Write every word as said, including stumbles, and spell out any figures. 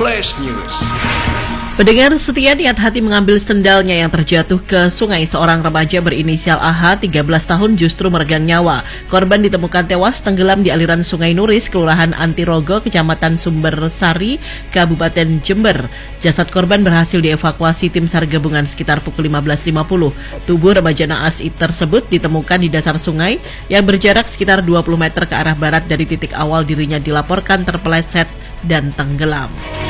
Flash News. Pendengar setia, niat hati mengambil sendalnya yang terjatuh ke sungai. Seorang remaja berinisial A H, tiga belas tahun, justru meregang nyawa. Korban ditemukan tewas tenggelam di aliran Sungai Nuris, Kelurahan Antirogo, Kecamatan Sumbersari, Kabupaten Jember. Jasad korban berhasil dievakuasi tim SAR gabungan sekitar pukul lima belas lima puluh. Tubuh remaja naas tersebut ditemukan di dasar sungai yang berjarak sekitar dua puluh meter ke arah barat dari titik awal dirinya dilaporkan terpeleset dan tenggelam.